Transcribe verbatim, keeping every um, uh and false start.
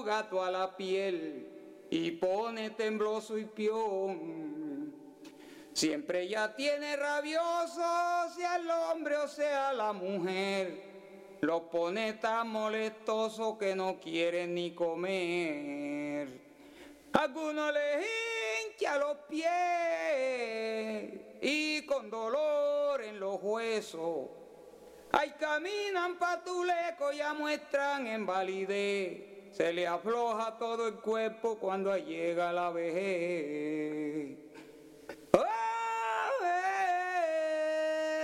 gato a la piel y pone tembloso y pión. Siempre ella tiene rabioso, sea el hombre o sea la mujer. Lo pone tan molestoso que no quiere ni comer. Algunos le hincha los pies y con dolor en los huesos. Ay, caminan patuleco, ya muestran invalidez. Se le afloja todo el cuerpo cuando llega la vejez.